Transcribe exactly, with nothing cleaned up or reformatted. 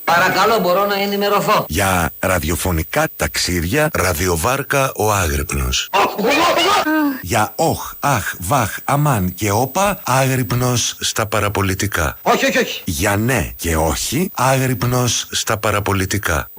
Παρακαλώ, μπορώ να ενημερωθώ. Για ραδιοφωνικά ταξίδια, ραδιοβάρκα ο Άγρυπνος. Για όχ, αχ, βαχ, αμάν και όπα, Άγρυπνος στα παραπολιτικά. Όχι, όχι, όχι. Για ναι και όχι, Άγρυπνος στα παραπολιτικά.